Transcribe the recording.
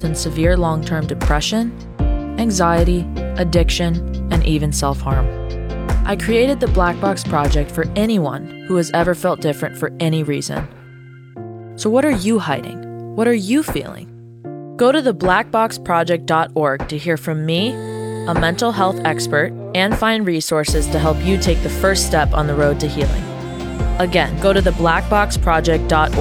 in severe long-term depression, anxiety, addiction, and even self-harm. I created the Black Box Project for anyone who has ever felt different for any reason. So what are you hiding? What are you feeling? Go to theblackboxproject.org to hear from me, a mental health expert, and find resources to help you take the first step on the road to healing. Again, go to theblackboxproject.org.